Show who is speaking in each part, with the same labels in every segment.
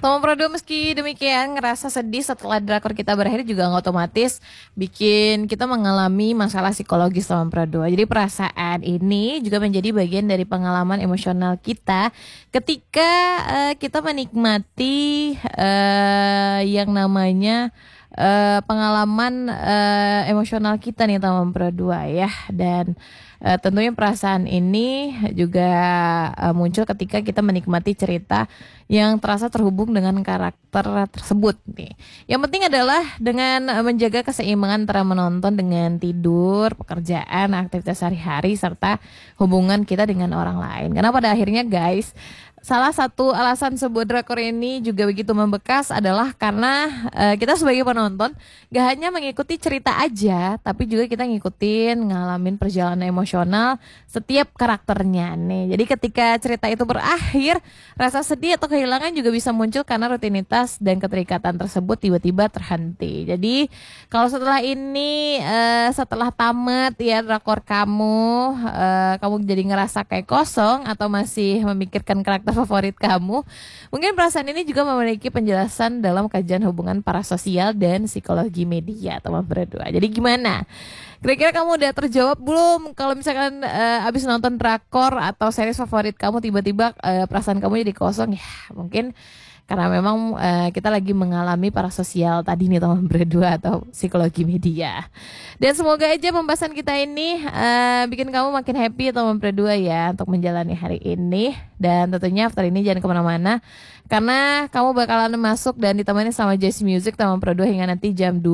Speaker 1: Tomo Prodo meski demikian ngerasa sedih setelah drakor kita berakhir juga nggak otomatis bikin kita mengalami masalah psikologis Tomo Prodo. Jadi perasaan ini juga menjadi bagian dari pengalaman emosional kita ketika kita menikmati yang namanya pengalaman emosional kita nih Tomo Prodo ya. Dan tentunya perasaan ini juga muncul ketika kita menikmati cerita yang terasa terhubung dengan karakter tersebut nih. Yang penting adalah dengan menjaga keseimbangan antara menonton dengan tidur, pekerjaan, aktivitas sehari-hari serta hubungan kita dengan orang lain. Karena pada akhirnya guys, salah satu alasan sebuah drakor ini juga begitu membekas adalah karena kita sebagai penonton gak hanya mengikuti cerita aja, tapi juga kita ngikutin, ngalamin perjalanan emosional setiap karakternya nih. Jadi ketika cerita itu berakhir, rasa sedih atau kehilangan juga bisa muncul karena rutinitas dan keterikatan tersebut tiba-tiba terhenti. Jadi kalau setelah ini, setelah tamat ya drakor kamu, kamu jadi ngerasa kayak kosong atau masih memikirkan karakter favorit kamu, mungkin perasaan ini juga memiliki penjelasan dalam kajian hubungan parasosial dan psikologi media teman berdua. Jadi gimana? Kira-kira kamu udah terjawab belum? Kalau misalkan abis nonton drakor atau series favorit kamu tiba-tiba perasaan kamu jadi kosong, ya mungkin karena memang kita lagi mengalami parasosial tadi nih teman berdua atau psikologi media. Dan semoga aja pembahasan kita ini bikin kamu makin happy teman berdua ya untuk menjalani hari ini. Dan tentunya after ini jangan kemana-mana karena kamu bakalan masuk dan ditemani sama Jazz Music teman berdua hingga nanti jam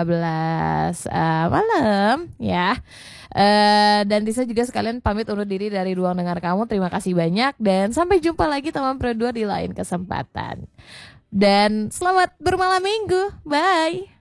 Speaker 1: 12 malam ya. Dan Disa juga sekalian pamit undur diri dari ruang dengar kamu. Terima kasih banyak dan sampai jumpa lagi teman berdua di lain kesempatan. Dan selamat bermalam minggu. Bye.